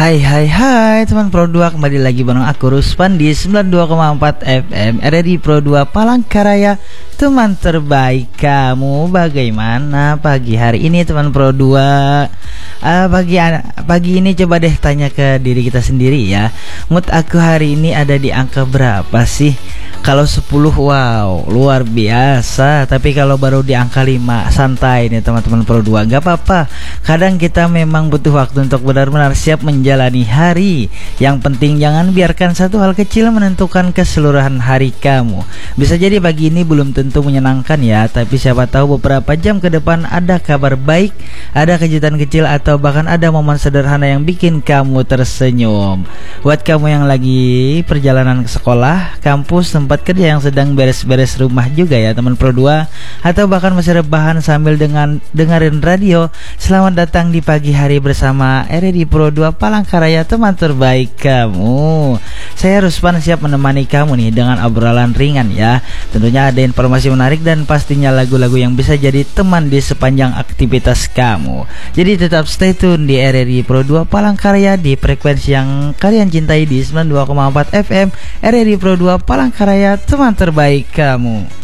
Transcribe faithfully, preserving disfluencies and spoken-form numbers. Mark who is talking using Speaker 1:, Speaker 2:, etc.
Speaker 1: Hai hai hai teman Pro dua, kembali lagi bareng aku Ruspan di sembilan puluh dua koma empat F M R R I Pro dua Palangkaraya. Teman terbaik kamu, bagaimana pagi hari ini teman Pro dua? Uh, pagi pagi ini coba deh tanya ke diri kita sendiri ya. Mood aku hari ini ada di angka berapa sih? Kalau sepuluh, wow, luar biasa. Tapi kalau baru di angka lima, santai nih teman-teman Pro dua, gak apa-apa. Kadang kita memang butuh waktu untuk benar-benar siap menjalani hari. Yang penting jangan biarkan satu hal kecil menentukan keseluruhan hari kamu. Bisa jadi pagi ini belum tentu menyenangkan ya, tapi siapa tahu beberapa jam ke depan ada kabar baik, ada kejutan kecil, atau bahkan ada momen sederhana yang bikin kamu tersenyum. Buat kamu yang lagi perjalanan ke sekolah, kampus, tempat kerja, yang sedang beres-beres rumah juga ya teman Pro dua, atau bahkan masih rebahan sambil dengan dengerin radio, selamat datang di pagi hari bersama R R I Pro dua Palangkaraya, teman terbaik kamu. Saya Ruspan siap menemani kamu nih dengan obrolan ringan ya. Tentunya ada informasi menarik dan pastinya lagu-lagu yang bisa jadi teman di sepanjang aktivitas kamu. Jadi tetap stay tune di R R I Pro dua Palangkaraya di frekuensi yang kalian cintai di sembilan puluh dua koma empat F M. R R I Pro dua Palangkaraya, teman terbaik kamu.